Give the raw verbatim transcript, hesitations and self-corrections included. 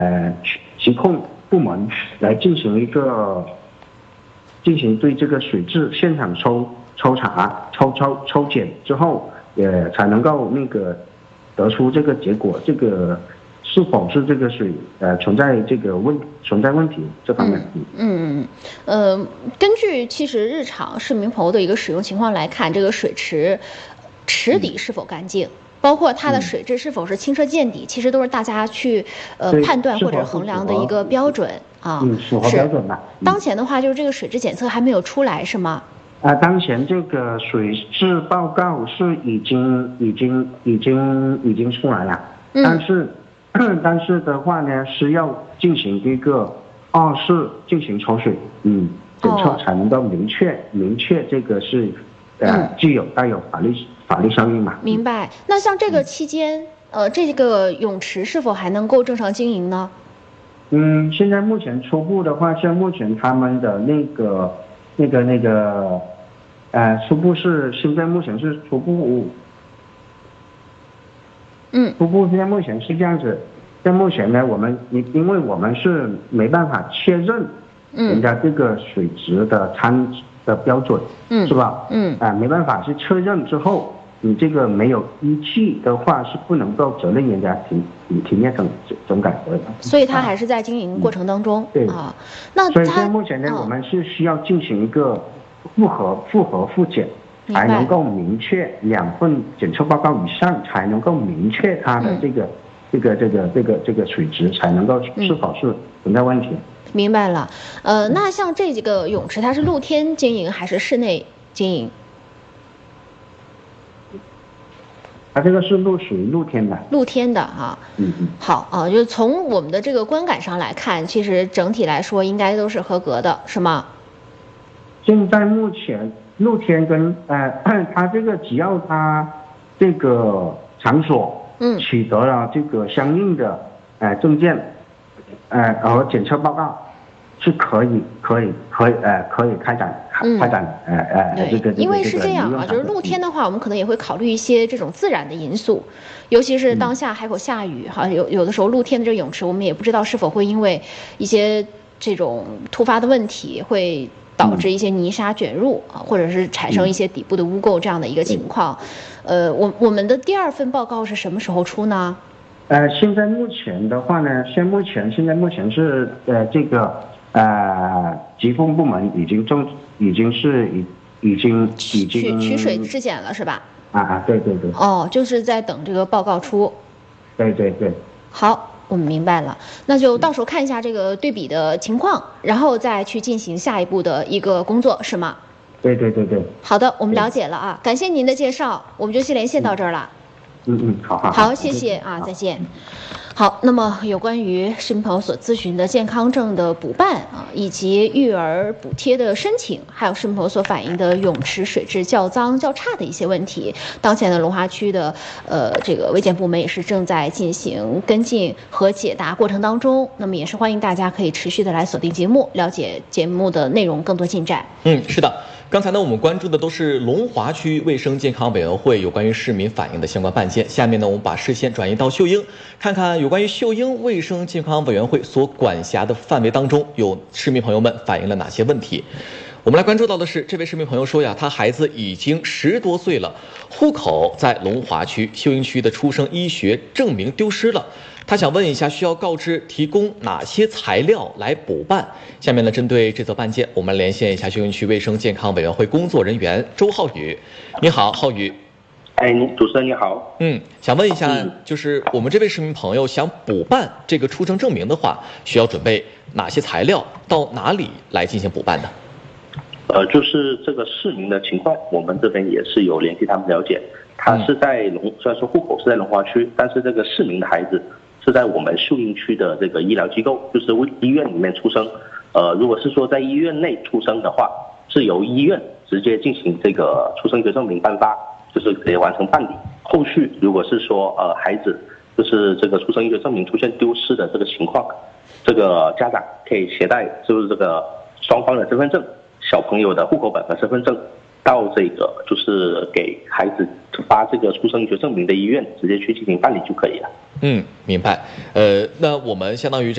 呃疾控部门来进行一个进行对这个水质现场抽抽查、抽抽抽检之后，也才能够那个得出这个结果，这个是否是这个水呃存在这个问存在问题这方面。 嗯嗯嗯呃，根据其实日常市民朋友的一个使用情况来看，这个水池池底是否干净？嗯，包括它的水质是否是清澈见底，嗯，其实都是大家去呃判断或者衡量的一个标准啊。 嗯，符合标准的。 嗯，当前的话，就是这个水质检测还没有出来，是吗？ 啊，当前这个水质报告是已经已经已经已经出来了，嗯，但是但是的话呢，是要进行一个二次进行抽水，嗯，检测才能够明确、哦、明确这个是呃具有带有法律法律效应嘛。 明白。那像这个期间，嗯、呃，这个泳池是否还能够正常经营呢？ 嗯，现在目前初步的话，像目前他们的那个那个那个。呃，初步是现在目前是初步， 嗯， 初步现在目前是这样子。在目前呢，我们因因为我们是没办法确认人家这个水质的参的标准，嗯，是吧？嗯，啊、呃，没办法是确认之后，你这个没有依据的话，是不能够责任人家停停业整整改革的。 所以它还是在经营过程当中，嗯、对啊。那所以在目前呢，哦、我们是需要进行一个。复核、复核、复检，才能够明确两份检测报告以上，才能够明确它的这个、嗯、这个、这个、这个、这个水质，才能够是否是存在问题。 嗯、明白了，呃，那像这几个泳池，它是露天经营还是室内经营？ 它这个是露属于露天的。 露天的哈，嗯嗯，好啊，就是从我们的这个观感上来看，其实整体来说应该都是合格的，是吗？ 现在目前露天跟呃，它这个只要它这个场所嗯取得了这个相应的呃证件，呃和检测报告，是可以可以可以呃可以开展开展呃呃这个因为是这样啊，就是露天的话，我们可能也会考虑一些这种自然的因素，尤其是当下海口下雨哈，有有的时候露天的这个泳池，我们也不知道是否会因为一些这种突发的问题会。导致一些泥沙卷入啊，或者是产生一些底部的污垢这样的一个情况，呃，我我们的第二份报告是什么时候出呢？ 呃，现在目前的话呢，现目前现在目前是呃这个呃疾控部门已经正已经是已已经已经取取水质检了是吧？ 啊啊，对对对。 哦，就是在等这个报告出。 对对对。 好。我们明白了，那就到时候看一下这个对比的情况，然后再去进行下一步的一个工作，是吗？ 对对对对。 好的，我们了解了啊，感谢您的介绍，我们就先连线到这儿了。 嗯嗯，好好。 好，谢谢啊，再见。好，那么有关于市民朋友所咨询的健康证的补办啊，以及育儿补贴的申请，还有市民朋友所反映的泳池水质较脏较差的一些问题，当前的龙华区的呃这个卫健部门也是正在进行跟进和解答过程当中。那么也是欢迎大家可以持续的来锁定节目，了解节目的内容更多进展。 嗯，是的。刚才呢，我们关注的都是龙华区卫生健康委员会有关于市民反映的相关办件。下面呢，我们把视线转移到秀英，看看有关于秀英卫生健康委员会所管辖的范围当中，有市民朋友们反映了哪些问题。我们来关注到的是，这位市民朋友说呀，他孩子已经十多岁了，户口在龙华区，秀英区的出生医学证明丢失了。他想问一下，需要告知提供哪些材料来补办？下面呢，针对这则办件，我们连线一下秀英区卫生健康委员会工作人员周浩宇。你好，浩宇。 哎，你主持人你好。 嗯，想问一下，嗯、就是我们这位市民朋友想补办这个出生证明的话，需要准备哪些材料？到哪里来进行补办的？ 呃，就是这个市民的情况，我们这边也是有联系他们了解。他是在龙，虽然说户口是在龙华区，但是这个市民的孩子是在我们秀英区的这个医疗机构，就是医院里面出生。呃，如果是说在医院内出生的话，是由医院直接进行这个出生医学证明颁发，就是可以完成办理。后续如果是说呃孩子就是这个出生医学证明出现丢失的这个情况，这个家长可以携带就是这个双方的身份证、小朋友的户口本和身份证，到这个就是给孩子发这个出生医学证明的医院直接去进行办理就可以了。 嗯，明白。呃，那我们相当于这。